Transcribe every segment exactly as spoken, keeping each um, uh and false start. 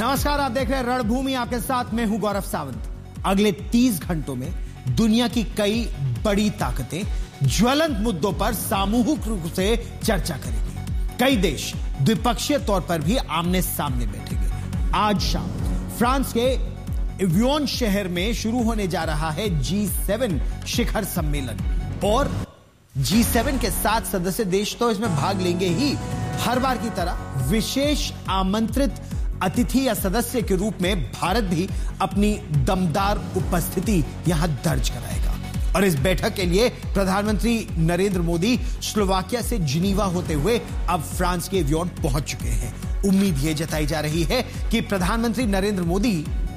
नमस्कार, आप देख रहे हैं रणभूमि, आपके साथ मैं हूं गौरव सावंत। अगले तीस घंटों में दुनिया की कई बड़ी ताकतें ज्वलंत मुद्दों पर सामूहिक रूप से चर्चा करेंगी। कई देश द्विपक्षीय तौर पर भी आमने सामने बैठेंगे। आज शाम फ्रांस के एवियन शहर में शुरू होने जा रहा है जी सेवन शिखर सम्मेलन और जी सेवन के सात सदस्य देश तो इसमें भाग लेंगे ही। हर बार की तरह विशेष आमंत्रित अतिथि या सदस्य के रूप में भारत भी अपनी दमदार उपस्थिति यहां दर्ज कराएगा। और इस बैठक के लिए प्रधानमंत्री नरेंद्र मोदी स्लोवाकिया से जिनीवा होते हुए अब फ्रांस के एवियन पहुंच चुके हैं। उम्मीद यह जताई जा रही है कि प्रधानमंत्री नरेंद्र मोदी,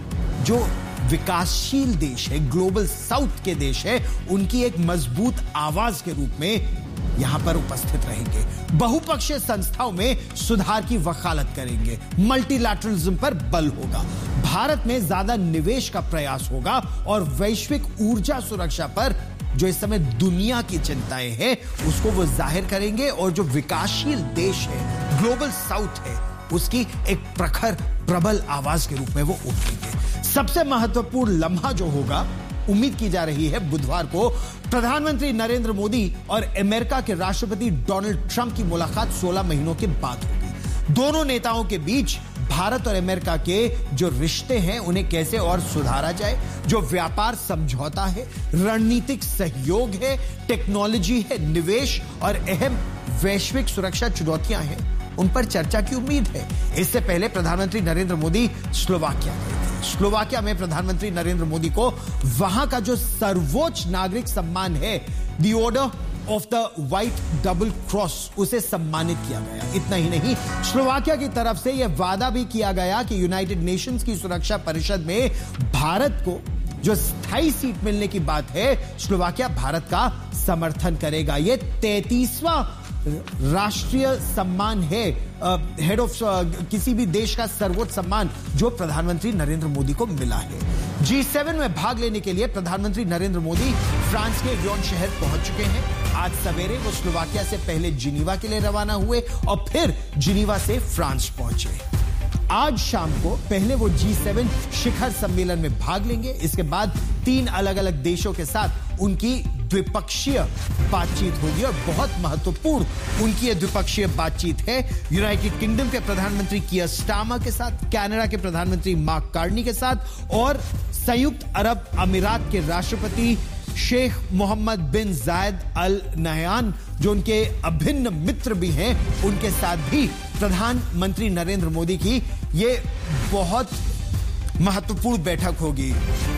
जो विकासशील देश है, ग्लोबल साउथ के देश है, उनकी एक मजबूत आवाज के रूप में यहां पर उपस्थित रहेंगे। बहुपक्षीय संस्थाओं में सुधार की वकालत करेंगे। मल्टीलैटरलिज्म पर बल होगा। भारत में ज्यादा निवेश का प्रयास होगा और वैश्विक ऊर्जा सुरक्षा पर जो इस समय दुनिया की चिंताएं हैं उसको वो जाहिर करेंगे। और जो विकासशील देश है, ग्लोबल साउथ है, उसकी एक प्रखर प्रबल आवाज के रूप में वो उभरेंगे। सबसे महत्वपूर्ण लम्हा जो होगा, उम्मीद की जा रही है बुधवार को प्रधानमंत्री नरेंद्र मोदी और अमेरिका के राष्ट्रपति डोनाल्ड ट्रंप की मुलाकात सोलह महीनों के बाद होगी। दोनों नेताओं के बीच भारत और अमेरिका के जो रिश्ते हैं उन्हें कैसे और सुधारा जाए, जो व्यापार समझौता है, रणनीतिक सहयोग है, टेक्नोलॉजी है, निवेश और अहम वैश्विक सुरक्षा चुनौतियां हैं, उन पर चर्चा की उम्मीद है। इससे पहले प्रधानमंत्री नरेंद्र मोदी स्लोवाकिया गए थे। स्लोवाकिया में प्रधानमंत्री नरेंद्र मोदी को वहां का जो सर्वोच्च नागरिक सम्मान है, the order of the white double cross, उसे सम्मानित किया गया। इतना ही नहीं, स्लोवाकिया की तरफ से यह वादा भी किया गया कि यूनाइटेड नेशंस की सुरक्षा परिषद में भारत को जो स्थायी सीट मिलने की बात है, स्लोवाकिया भारत का समर्थन करेगा। यह तैंतीसवां राष्ट्रीय सम्मान है, हेड ऑफ किसी भी देश का सर्वोच्च सम्मान जो प्रधानमंत्री नरेंद्र मोदी को मिला है। जी सेवन में भाग लेने के लिए प्रधानमंत्री नरेंद्र मोदी फ्रांस के एवियन शहर पहुंच चुके हैं। आज सवेरे वो स्लोवाकिया से पहले जिनीवा के लिए रवाना हुए और फिर जिनीवा से फ्रांस पहुंचे। आज शाम को पहले वो जी सेवन शिखर सम्मेलन में भाग लेंगे। इसके बाद तीन अलग अलग देशों के साथ उनकी द्विपक्षीय बातचीत होगी और बहुत महत्वपूर्ण उनकी यह द्विपक्षीय बातचीत है यूनाइटेड किंगडम के प्रधानमंत्री कियर स्टारमर के साथ, कनाडा के प्रधानमंत्री मार्क कार्नी के साथ और संयुक्त अरब अमीरात के राष्ट्रपति शेख मोहम्मद बिन जायद अल नहयान, जो उनके अभिन्न मित्र भी हैं, उनके साथ भी प्रधानमंत्री नरेंद्र मोदी की ये बहुत महत्वपूर्ण बैठक होगी।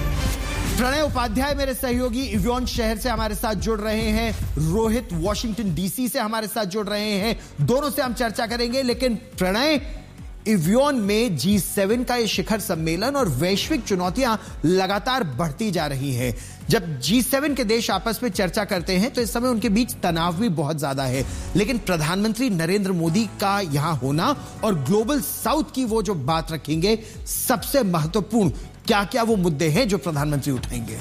प्रणय उपाध्याय मेरे सहयोगी एवियन शहर से हमारे साथ जुड़ रहे हैं, रोहित वॉशिंगटन डीसी से हमारे साथ जुड़ रहे हैं। दोनों से हम चर्चा करेंगे, लेकिन प्रणय, एवियन में जी सेवन का ये शिखर सम्मेलन और वैश्विक चुनौतियां लगातार बढ़ती जा रही है। जब जी सेवन के देश आपस में चर्चा करते हैं तो इस समय उनके बीच तनाव भी बहुत ज्यादा है, लेकिन प्रधानमंत्री नरेंद्र मोदी का यहां होना और ग्लोबल साउथ की वो जो बात रखेंगे, सबसे महत्वपूर्ण क्या क्या वो मुद्दे हैं जो प्रधानमंत्री उठाएंगे?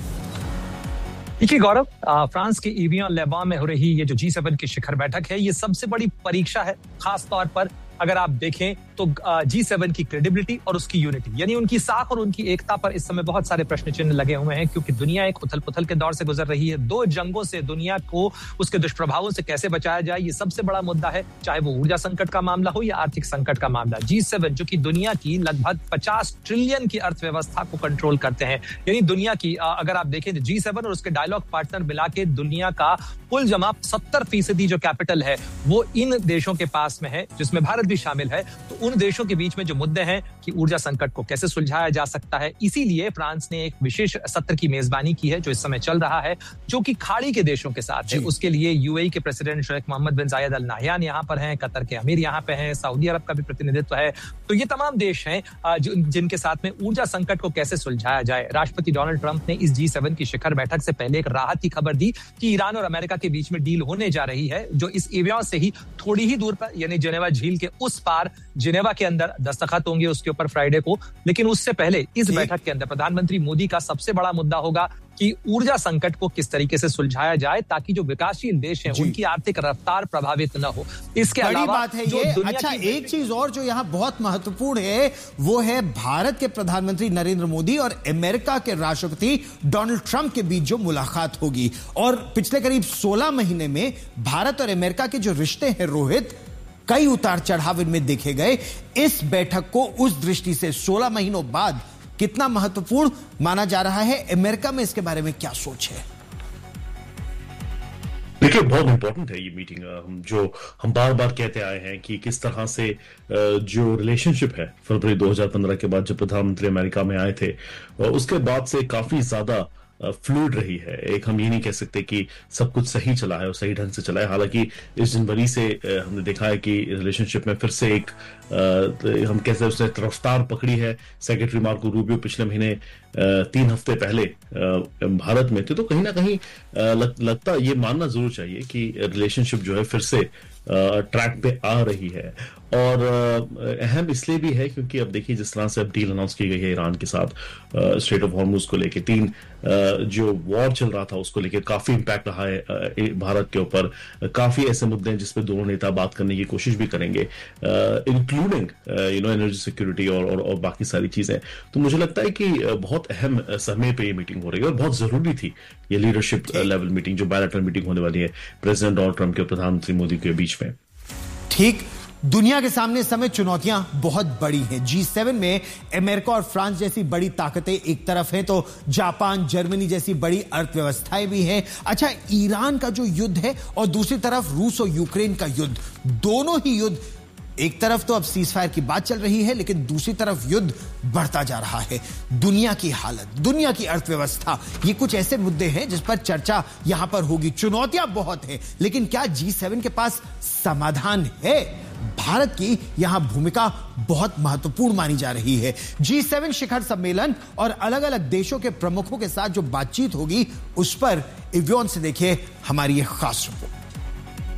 देखिए गौरव, फ्रांस के एवियन लेबॉन में हो रही ये जो जी सेवन की शिखर बैठक है, ये सबसे बड़ी परीक्षा है। खास तौर पर अगर आप देखें तो जी सेवन की क्रेडिबिलिटी और उसकी यूनिटी, यानी उनकी साख और उनकी एकता पर इस समय बहुत सारे प्रश्न चिन्ह लगे हुए हैं, क्योंकि दुनिया एक उथल पुथल के दौर से गुजर रही है। दो जंगों से दुनिया को उसके दुष्प्रभावों से कैसे बचाया जाए, ये सबसे बड़ा मुद्दा है, चाहे वो ऊर्जा संकट का मामला हो या आर्थिक संकट का मामला। जी सेवन जो कि दुनिया की लगभग पचास ट्रिलियन की अर्थव्यवस्था को कंट्रोल करते हैं, यानी दुनिया की अगर आप देखें तो जी सेवन और उसके डायलॉग पार्टनर मिला के दुनिया का कुल जमा सत्तर फीसदी जो कैपिटल है वो इन देशों के पास में है, जिसमें भारत भी शामिल है। तो उन देशों के बीच में जो मुद्दे हैं कि ऊर्जा संकट को कैसे सुलझाया जा सकता है, इसीलिए फ्रांस ने एक विशेष सत्र की मेजबानी की है जो इस समय चल रहा है, जो कि खाड़ी के देशों के साथ है। उसके लिए यूएई के प्रेसिडेंट शेख मोहम्मद बिन जायद अल नहयान यहाँ पर हैं, कतर के अमीर यहाँ पे हैं, सऊदी अरब का भी प्रतिनिधित्व है। तो ये तमाम देश हैं जिनके साथ में ऊर्जा संकट को कैसे सुलझाया जाए। राष्ट्रपति डोनाल्ड ट्रंप ने इस जी सेवन की शिखर बैठक से पहले एक राहत की खबर दी कि ईरान और अमेरिका के बीच में डील होने जा रही है, जो इस एवियन से ही थोड़ी ही दूर पर, यानी जेनेवा झील के उस पार जिनेवा के अंदर दस्तखत होंगे उसके ऊपर फ्राइडे को। लेकिन उससे पहले इस बैठक के अंदर प्रधानमंत्री मोदी का सबसे बड़ा मुद्दा होगा कि ऊर्जा संकट को किस तरीके से सुलझाया जाए ताकि जो विकासशील देश हैं उनकी आर्थिक रफ्तार प्रभावित न हो। इसके बड़ी अलावा बात है ये। अच्छा, एक चीज और जो यहां बहुत महत्वपूर्ण है वो है भारत के प्रधानमंत्री नरेंद्र मोदी और अमेरिका के राष्ट्रपति डोनाल्ड ट्रंप के बीच जो मुलाकात होगी। और पिछले करीब सोलह महीने में भारत और अमेरिका के जो रिश्ते हैं रोहित, कई उतार चढ़ाव इनमें देखे गए। इस बैठक को उस दृष्टि से सोलह महीनों बाद कितना महत्वपूर्ण माना जा रहा है? अमेरिका में इसके बारे में क्या सोच है? देखिए, बहुत इंपॉर्टेंट है ये मीटिंग। हम जो हम बार बार कहते आए हैं कि किस तरह से जो रिलेशनशिप है फरवरी दो हज़ार पंद्रह के बाद जब प्रधानमंत्री अमेरिका में आए थे, उसके बाद से काफी ज्यादा फ्लूइड रही है। एक हम ये नहीं कह सकते कि सब कुछ सही चला है और सही ढंग से चला है। हालांकि इस जनवरी से हमने देखा है कि रिलेशनशिप में फिर से एक आ, हम कैसे उसने रफ्तार पकड़ी है। सेक्रेटरी मार्को रूबियो पिछले महीने तीन हफ्ते पहले आ, भारत में थे, तो कहीं ना कहीं आ, लग, लगता ये मानना जरूर चाहिए कि रिलेशनशिप जो है फिर से ट्रैक पे आ रही है। और अहम इसलिए भी है क्योंकि अब देखिए जिस तरह से अब डील अनाउंस की गई है ईरान के साथ स्ट्रेट ऑफ हॉर्मुज को लेके, तीन जो वॉर चल रहा था उसको लेके काफी इंपैक्ट रहा है भारत के ऊपर। काफी ऐसे मुद्दे हैं जिसपे दोनों नेता बात करने की कोशिश भी करेंगे, including you know energy security और, और और बाकी सारी चीजें। तो मुझे लगता है कि बहुत अहम समय पे ये मीटिंग हो रही है और बहुत जरूरी थी ये लीडरशिप लेवल मीटिंग, जो बायलैटरल मीटिंग होने वाली है प्रेसिडेंट डोनाल्ड ट्रंप के प्रधानमंत्री मोदी के बीच में। ठीक, दुनिया के सामने इस समय चुनौतियां बहुत बड़ी हैं। जी सेवन में अमेरिका और फ्रांस जैसी बड़ी ताकतें एक तरफ हैं, तो जापान, जर्मनी जैसी बड़ी अर्थव्यवस्थाएं भी हैं। अच्छा, ईरान का जो युद्ध है और दूसरी तरफ रूस और यूक्रेन का युद्ध, दोनों ही युद्ध, एक तरफ तो अब सीज फायर की बात चल रही है लेकिन दूसरी तरफ युद्ध बढ़ता जा रहा है। दुनिया की हालत, दुनिया की अर्थव्यवस्था, ये कुछ ऐसे मुद्दे हैं जिस पर चर्चा यहां पर होगी। चुनौतियां बहुत है, लेकिन क्या जी सेवन के पास समाधान है? भारत की यहां भूमिका बहुत महत्वपूर्ण मानी जा रही है। जी सेवन शिखर सम्मेलन और अलग अलग देशों के प्रमुखों के साथ जो बातचीत होगी उस पर इव्योन से देखिए हमारी यह खास रिपोर्ट।